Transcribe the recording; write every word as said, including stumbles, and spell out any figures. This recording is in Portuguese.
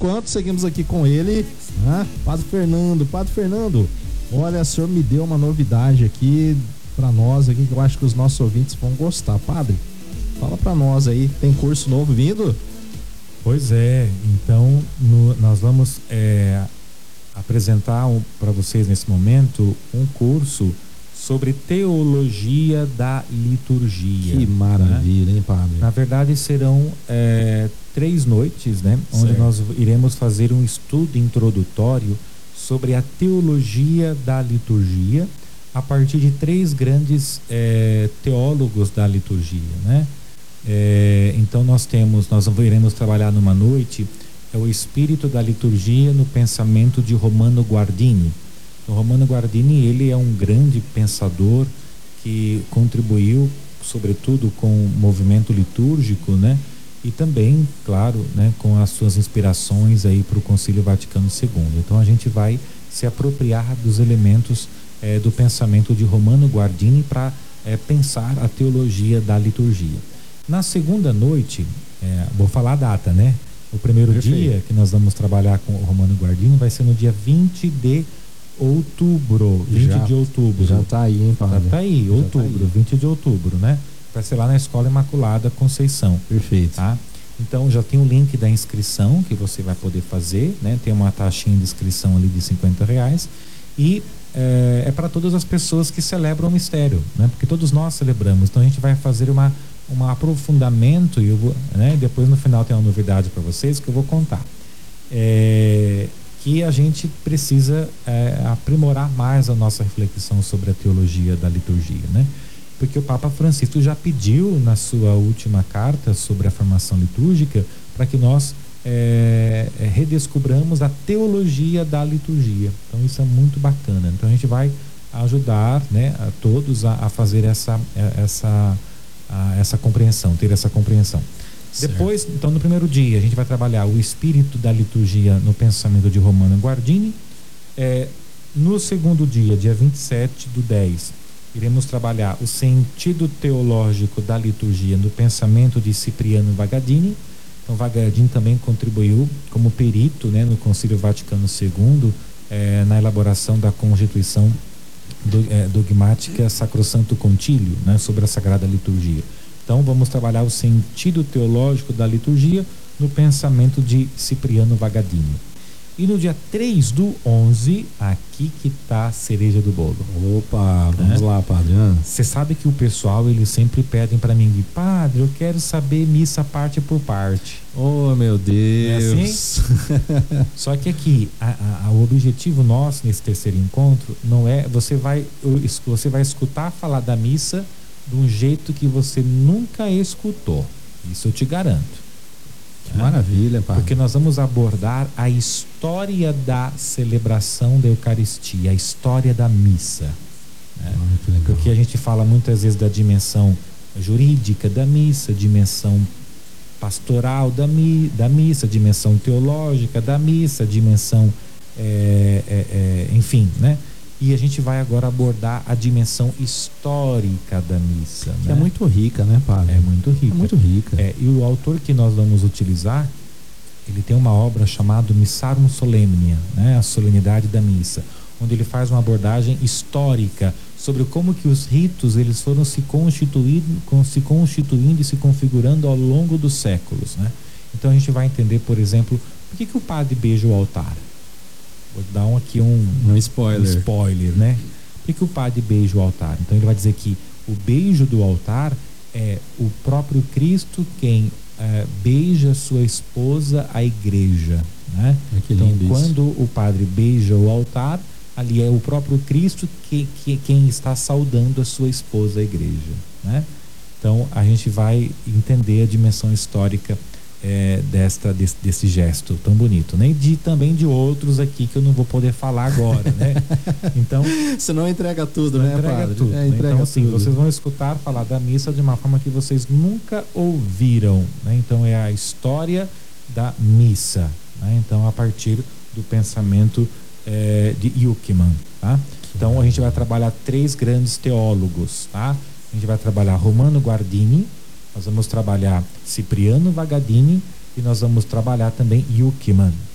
enquanto, seguimos aqui com ele, né? Padre Fernando. Padre Fernando, olha, o senhor me deu uma novidade aqui para nós aqui, que eu acho que os nossos ouvintes vão gostar. Padre, fala para nós aí, tem curso novo vindo? Pois é, então no, nós vamos é, apresentar um, para vocês nesse momento um curso sobre teologia da liturgia. Que maravilha, né? Hein, padre? Na verdade serão é, três noites, né? Onde certo. nós iremos fazer um estudo introdutório sobre a teologia da liturgia a partir de três grandes é, teólogos da liturgia, né? É, então nós temos, nós iremos trabalhar numa noite é o espírito da liturgia no pensamento de Romano Guardini. O Romano Guardini, ele é um grande pensador que contribuiu sobretudo com o movimento litúrgico, né? E também, claro, né, com as suas inspirações aí para o Concílio Vaticano segundo. Então a gente vai se apropriar dos elementos é, do pensamento de Romano Guardini para é, pensar a teologia da liturgia. Na segunda noite, é, vou falar a data, né? O primeiro Perfeito. dia que nós vamos trabalhar com o Romano Guardini vai ser no dia vinte de outubro. vinte já, de outubro. Já tá aí, hein, padre? Já tá aí, já outubro, tá aí. vinte de outubro, né? Vai ser lá na Escola Imaculada Conceição. Perfeito. Tá? Então já tem o link da inscrição que você vai poder fazer, né? Tem uma taxinha de inscrição ali de cinquenta reais e é, é para todas as pessoas que celebram o mistério, né? Porque todos nós celebramos, então a gente vai fazer uma um aprofundamento e eu vou, né? Depois no final tem uma novidade para vocês que eu vou contar. É, que a gente precisa é, aprimorar mais a nossa reflexão sobre a teologia da liturgia, né? Porque o Papa Francisco já pediu na sua última carta sobre a formação litúrgica para que nós é, é, redescobramos a teologia da liturgia. Então isso é muito bacana. Então a gente vai ajudar, né, a todos a, a fazer essa essa a, essa compreensão, ter essa compreensão. Certo. Depois, então, no primeiro dia a gente vai trabalhar o espírito da liturgia no pensamento de Romano Guardini. É, no segundo dia, dia vinte e sete do dez, iremos trabalhar o sentido teológico da liturgia no pensamento de Cipriano Vagadini. Então Vagadini também contribuiu como perito, né, no Concílio Vaticano segundo, é, na elaboração da Constituição do, é, dogmática Sacrosanto Concílio, né, sobre a Sagrada Liturgia. Então vamos trabalhar o sentido teológico da liturgia no pensamento de Cipriano Vagadini. E no dia três do onze, aqui que tá a cereja do bolo. Opa, vamos é? lá, padre. Você sabe que o pessoal, eles sempre pedem para mim, padre, eu quero saber missa parte por parte. Oh, meu Deus. É assim? Só que aqui, a, a, o objetivo nosso nesse terceiro encontro não é, você vai, você vai escutar falar da missa de um jeito que você nunca escutou. Isso eu te garanto. Que maravilha, pai. Porque nós vamos abordar a história da celebração da Eucaristia, a história da missa, né? Ah, porque a gente fala muitas vezes da dimensão jurídica da missa, dimensão pastoral da, mi, da missa, dimensão teológica da missa, dimensão é, é, é, enfim, né? E a gente vai agora abordar a dimensão histórica da missa, que né? é muito rica, né, padre? É muito rica. É muito rica. É, e o autor que nós vamos utilizar, ele tem uma obra chamada Missarum Solemnia, né? A solenidade da missa, onde ele faz uma abordagem histórica sobre como que os ritos eles foram se constituindo, se constituindo e se configurando ao longo dos séculos, né? Então a gente vai entender, por exemplo, por que que o padre beija o altar? Vou dar um, aqui um, um spoiler. Um spoiler, né? Por que o padre beija o altar? Então ele vai dizer que o beijo do altar é o próprio Cristo quem é, beija sua esposa, a igreja, né? É que então lindo quando isso. o padre beija o altar, ali é o próprio Cristo que, que, quem está saudando a sua esposa, a igreja, né? Então a gente vai entender a dimensão histórica É, desta, desse, desse gesto tão bonito, né? E de, também de outros aqui que eu não vou poder falar agora, né? Então, você não entrega tudo, né, entrega padre? tudo, É, né? entrega então assim, tudo. vocês vão escutar falar da missa de uma forma que vocês nunca ouviram, né? Então é a história da missa, né? Então a partir do pensamento é, de Yuckman, tá? Então a gente vai trabalhar três grandes teólogos, tá? A gente vai trabalhar Romano Guardini, nós vamos trabalhar Cipriano Vagadini e nós vamos trabalhar também Yuckman.